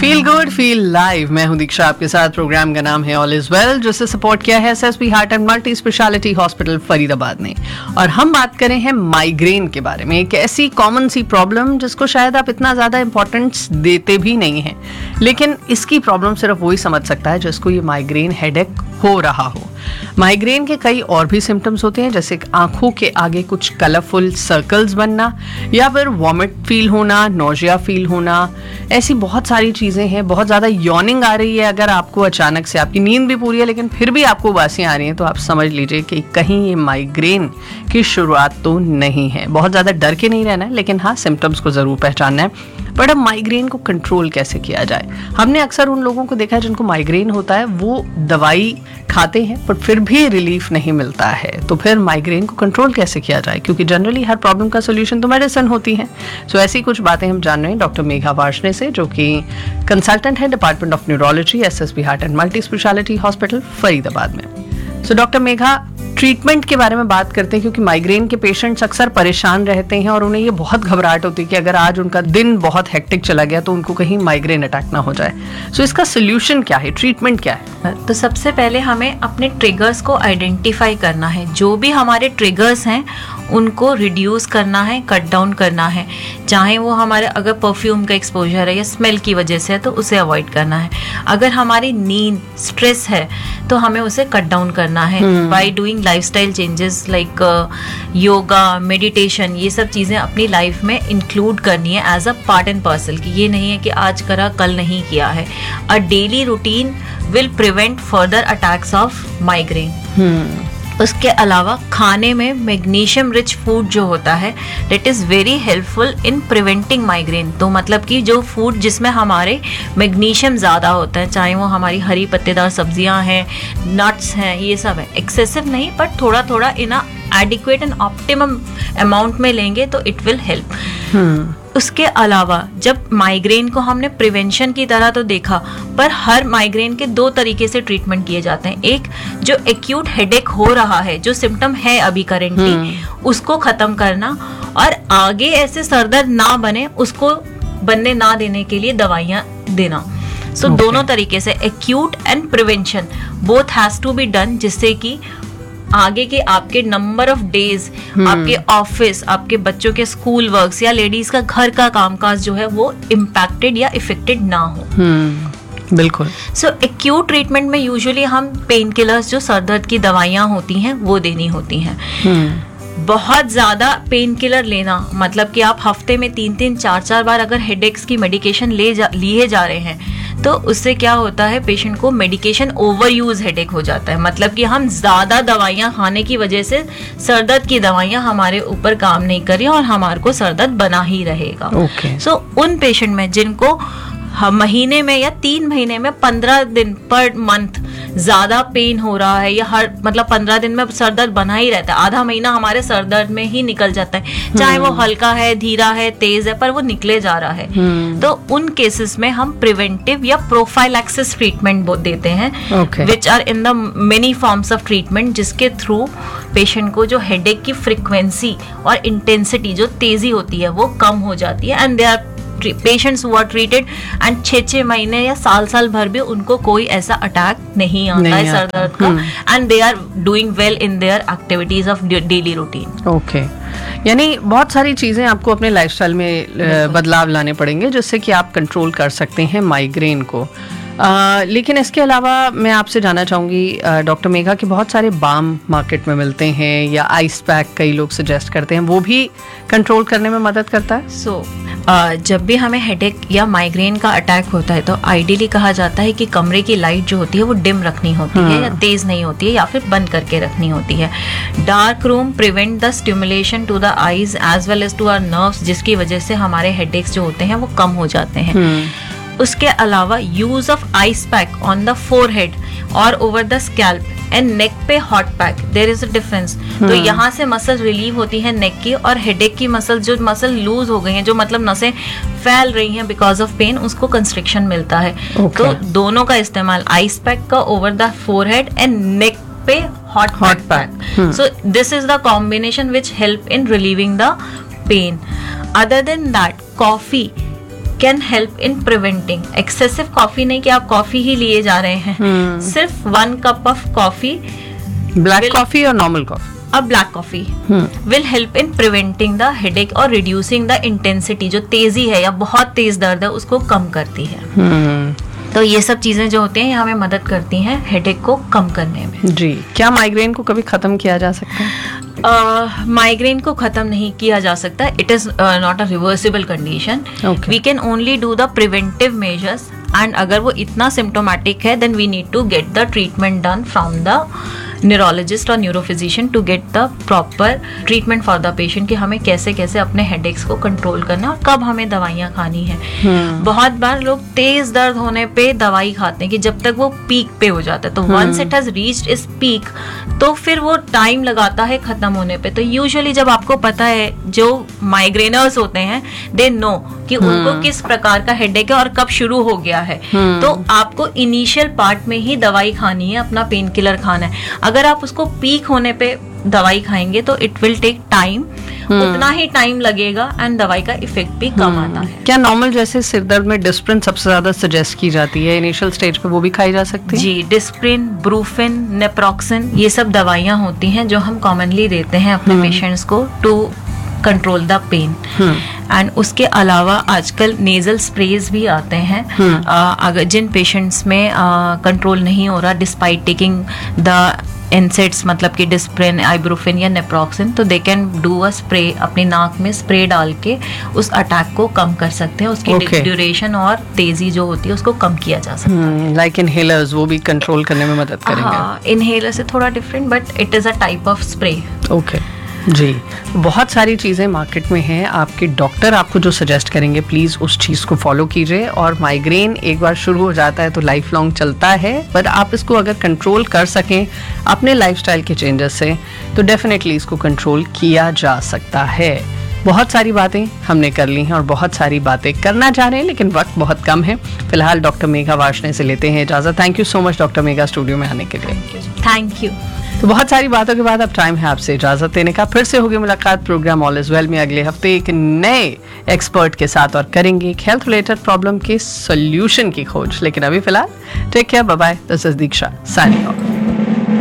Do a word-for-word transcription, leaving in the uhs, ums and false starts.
Feel good feel live. मैं हूं दीक्षा, आपके साथ। प्रोग्राम का नाम है ऑल इज वेल, जिसे सपोर्ट किया है SSP heart and multi speciality hospital Faridabad ने। और हम बात करें हैं माइग्रेन के बारे में, एक ऐसी कॉमन सी प्रॉब्लम जिसको शायद आप इतना ज्यादा इंपॉर्टेंस देते भी नहीं हैं, लेकिन इसकी प्रॉब्लम सिर्फ वही समझ सकता है जिसको ये माइग्रेन हेडेक हो रहा हो। माइग्रेन के कई और भी सिम्टम्स होते हैं, जैसे आंखों के आगे कुछ कलरफुल सर्कल्स बनना, या फिर वॉमिट फील होना, नोजिया फील होना। ऐसी बहुत सारी चीज़ें हैं। बहुत ज़्यादा यॉर्निंग आ रही है, अगर आपको अचानक से, आपकी नींद भी पूरी है लेकिन फिर भी आपको उबासियाँ आ रही हैं, तो आप समझ लीजिए कि कहीं ये माइग्रेन की शुरुआत तो नहीं है। बहुत ज़्यादा डर के नहीं रहना है, लेकिन हाँ, सिम्टम्स को ज़रूर पहचानना है। बट अब माइग्रेन को कंट्रोल कैसे किया जाए? हमने अक्सर उन लोगों को देखा है जिनको माइग्रेन होता है, वो दवाई खाते हैं पर फिर भी रिलीफ नहीं मिलता है। तो फिर माइग्रेन को कंट्रोल कैसे किया जाए? क्योंकि जनरली हर प्रॉब्लम का सोल्यूशन तो मेडिसिन होती है। सो so, ऐसी कुछ बातें हम जान रहे हैं डॉक्टर मेघा वार्ष्णेय से, जो कि कंसल्टेंट है department of neurology, SSP heart and multi speciality hospital Faridabad में। सो डॉक्टर मेघा, ट्रीटमेंट के बारे में बात करते हैं, क्योंकि माइग्रेन के पेशेंट्स अक्सर परेशान रहते हैं और उन्हें ये बहुत घबराहट होती है कि अगर आज उनका दिन बहुत हेक्टिक चला गया तो उनको कहीं माइग्रेन अटैक ना हो जाए। सो so, इसका सोल्यूशन क्या है, ट्रीटमेंट क्या है? तो सबसे पहले हमें अपने ट्रिगर्स को आइडेंटिफाई करना है। जो भी हमारे ट्रिगर्स हैं उनको रिड्यूस करना है, कट डाउन करना है। चाहे वो हमारे अगर परफ्यूम का एक्सपोजर है या स्मेल की वजह से है तो उसे अवॉइड करना है। अगर हमारी नींद, स्ट्रेस है तो हमें उसे कट डाउन करना है by doing lifestyle changes like yoga, meditation. ये सब चीज़ें अपनी लाइफ में इंक्लूड करनी है as a part and parcel की। ये नहीं है कि आज करा कल नहीं किया है। अ daily routine will prevent further attacks of migraine. उसके अलावा खाने में मैग्नीशियम रिच फूड जो होता है, that is very helpful in preventing migraine. तो मतलब कि जो फूड जिसमें हमारे मैग्नीशियम ज़्यादा होता है, चाहे वो हमारी हरी पत्तेदार सब्जियां हैं, नट्स हैं, ये सब है। एक्सेसिव नहीं, बट थोड़ा थोड़ा इन अ एडिक्वेट एंड ऑप्टिमम अमाउंट में लेंगे तो इट विल हेल्प। उसके अलावा जब माइग्रेन को हमने प्रिवेंशन की तरह तो देखा, पर हर माइग्रेन के दो तरीके से ट्रीटमेंट किए जाते हैं। एक, जो एक्यूट हेडेक हो रहा है, जो सिम्टम है अभी करेंटली, उसको खत्म करना, और आगे ऐसे सरदर्द ना बने, उसको बनने ना देने के लिए दवाइयाँ देना। सो so, okay. दोनों तरीके से acute and prevention both has to be done, जिससे कि आगे के आपके नंबर ऑफ डेज, आपके ऑफिस, आपके बच्चों के स्कूल वर्क्स या लेडीज का घर का कामकाज जो है वो इम्पैक्टेड या इफेक्टेड ना हो। hmm, बिल्कुल। सो एक्यूट ट्रीटमेंट में यूजुअली हम पेन किलर्स, जो सर दर्द की दवाइयाँ होती हैं, वो देनी होती हैं। hmm. बहुत ज्यादा पेन किलर लेना, मतलब कि आप हफ्ते में तीन तीन चार चार बार अगर हेडेक्स की मेडिकेशन ले जा लिए जा रहे हैं, तो उससे क्या होता है, पेशेंट को मेडिकेशन ओवर यूज हेडेक हो जाता है। मतलब कि हम ज्यादा दवाइयाँ खाने की वजह से सरदर्द की दवाइयाँ हमारे ऊपर काम नहीं कर रही और हमारे को सरदर्द बना ही रहेगा। सो okay. so, उन पेशेंट में जिनको महीने में या तीन महीने में पंद्रह दिन पर मंथ ज्यादा पेन हो रहा है, या हर मतलब पंद्रह दिन में सरदर्द बना ही रहता है, आधा महीना हमारे सरदर्द में ही निकल जाता है, चाहे वो हल्का है, धीरा है, तेज है, पर वो निकले जा रहा है, तो उन केसेस में हम प्रिवेंटिव या प्रोफाइलैक्सिस ट्रीटमेंट देते हैं, which are in the many forms of treatment, जिसके थ्रू पेशेंट को जो हेडेक की फ्रिक्वेंसी और इंटेंसिटी, जो तेजी होती है, वो कम हो जाती है। And they are patients who are treated and छः छः महीने या साल साल भर भी उनको कोई ऐसा अटैक नहीं आता नहीं है सर दर्द का, and they are doing well in their activities of daily routine. Okay, यानी बहुत सारी चीज़ें आपको अपने लाइफस्टाइल में बदलाव लाने पड़ेंगे जिससे कि आप कंट्रोल कर सकते हैं माइग्रेन को। Uh, लेकिन इसके अलावा मैं आपसे जानना चाहूँगी डॉक्टर मेघा कि बहुत सारे बाम मार्केट में मिलते हैं, या आइस पैक कई लोग सजेस्ट करते हैं, वो भी कंट्रोल करने में मदद करता है? सो so, uh, जब भी हमें हेडेक या माइग्रेन का अटैक होता है तो आइडियली कहा जाता है कि कमरे की लाइट जो होती है वो डिम रखनी होती है, या तेज नहीं होती है, या फिर बंद करके रखनी होती है। Dark room prevent the stimulation to the eyes as well as to our nerves, जिसकी वजह से हमारे हेडेक्स जो होते हैं वो कम हो जाते हैं। उसके अलावा use of ice pack on the forehead और over the scalp and neck पे hot pack, there is a difference. तो यहाँ से मसल रिलीव होती है नेक की, और हेडेक की मसल, जो मसल लूज हो गई हैं, जो मतलब नसें फैल रही हैं बिकॉज ऑफ पेन, उसको कंस्ट्रिक्शन मिलता है। okay. तो दोनों का इस्तेमाल, आइस पैक का over the forehead and neck पे hot hot pack, so this is the combination which help in relieving the pen. Other than that, coffee can help in preventing excessive coffee, नहीं कि आप coffee ही लिए जा रहे हैं, hmm. सिर्फ one cup of coffee, black coffee और normal coffee, अब black coffee will help in preventing the headache और रिड्यूसिंग द इंटेंसिटी, जो तेजी है या बहुत तेज दर्द है उसको कम करती है। hmm. तो ये सब चीजें जो होती हैं ये हमें मदद करती हैं हेडेक को कम करने में। जी, क्या माइग्रेन को कभी खत्म किया जा सकता है? माइग्रेन uh, को खत्म नहीं किया जा सकता, it is not a reversible condition, we can only do the preventive measures, and अगर वो इतना सिम्टोमेटिक है then we need to get the treatment done from the neurologist और neurophysician to get the proper treatment for the patient कि हमें कैसे कैसे अपने हेडेक्स को कंट्रोल करना और कब हमें दवाइयाँ खानी है। hmm. बहुत बार लोग तेज दर्द होने पे दवाई खाते हैं कि जब तक वो पीक पे हो जाता है, तो वंस इट हैज रीच्ड इस पीक तो फिर वो टाइम लगाता है खत्म होने पे। तो यूजुअली जब आपको पता है, जो माइग्रेनर्स होते हैं दे नो कि hmm. उनको किस प्रकार का हेडेक है और कब शुरू हो गया है, hmm. तो आपको इनिशियल पार्ट में ही दवाई खानी है, अपना पेन किलर खाना है। अगर आप उसको पीक होने पे दवाई खाएंगे तो इट विल टेक टाइम, उतना ही टाइम लगेगा एंड दवाई का इफेक्ट भी कम आता है। क्या नॉर्मल जैसे सिर दर्द में डिस्प्रिन सबसे ज्यादा सजेस्ट की जाती है, इनिशियल स्टेज पे वो भी खाई जा सकती है? जी, डिस्प्रिन, ब्रूफिन, नेप्रोक्सिन, ये सब दवाइयाँ होती हैं जो हम कॉमनली देते हैं अपने पेशेंट्स को to control the pen. And उसके अलावा आजकल नेजल स्प्रेज भी आते हैं, hmm. uh, अगर जिन पेशेंट्स में कंट्रोल uh, नहीं हो रहा डिस्पाइट टेकिंग द एनसेट्स, मतलब कि डिस्प्रिन, आइब्रोफिन या नेप्रोक्सिन, तो they can do a spray, अपनी नाक में स्प्रे डाल के उस अटैक को कम कर सकते हैं, उसकी okay. ड्यूरेशन और तेजी जो होती है उसको कम किया जा सकता hmm. है। लाइक इनहेलर्स, वो भी कंट्रोल करने में मदद करेंगे? हाँ, इनहेलर से थोड़ा different, but it is a type of spray. Okay जी, बहुत सारी चीज़ें मार्केट में हैं, आपके डॉक्टर आपको जो सजेस्ट करेंगे प्लीज़ उस चीज़ को फॉलो कीजिए। और माइग्रेन एक बार शुरू हो जाता है तो लाइफ लॉन्ग चलता है, पर आप इसको अगर कंट्रोल कर सकें अपने लाइफस्टाइल के चेंजेस से तो डेफिनेटली इसको कंट्रोल किया जा सकता है। बहुत सारी बातें हमने कर ली हैं और बहुत सारी बातें करना चाह रहे हैं, लेकिन वक्त बहुत कम है। फिलहाल डॉक्टर मेघा वार्ष्णेय से लेते हैं इजाज़त। Thank you so much doctor Megha studio में आने के लिए। Thank you. तो बहुत सारी बातों के बाद अब टाइम है आपसे इजाजत देने का। फिर से होगी मुलाकात प्रोग्राम ऑल इज वेल में अगले हफ्ते एक नए एक्सपर्ट के साथ और करेंगे एक हेल्थ रिलेटेड प्रॉब्लम के सोल्यूशन की खोज। लेकिन अभी फिलहाल take care, bye bye, this is Diksha signing off.